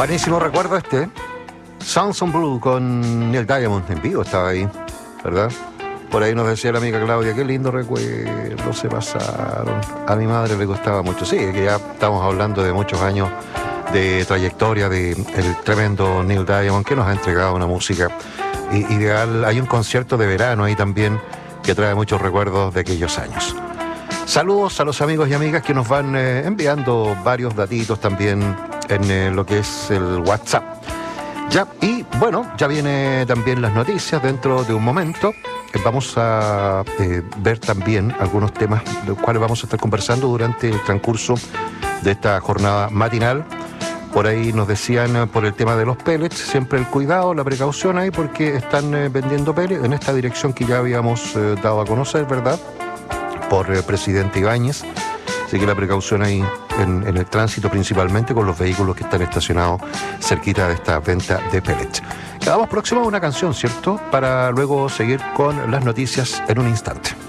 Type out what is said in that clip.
Buenísimo recuerdo este. Sounds on Blue con Neil Diamond en vivo, estaba ahí, ¿verdad? Por ahí nos decía la amiga Claudia, qué lindo recuerdo se pasaron. A mi madre le gustaba mucho. Sí, que ya estamos hablando de muchos años de trayectoria del tremendo Neil Diamond, que nos ha entregado una música ideal. Hay un concierto de verano ahí también que trae muchos recuerdos de aquellos años. Saludos a los amigos y amigas que nos van enviando varios datitos también en lo que es el WhatsApp. Ya, y bueno, ya viene también las noticias dentro de un momento. Vamos a ver también algunos temas de los cuales vamos a estar conversando durante el transcurso de esta jornada matinal. Por ahí nos decían por el tema de los pellets, siempre el cuidado, la precaución ahí, porque están vendiendo pellets en esta dirección que ya habíamos dado a conocer, ¿verdad? Por presidente Ibáñez. Así que la precaución ahí en el tránsito, principalmente con los vehículos que están estacionados cerquita de esta venta de pellets. Quedamos próximos a una canción, ¿cierto? Para luego seguir con las noticias en un instante.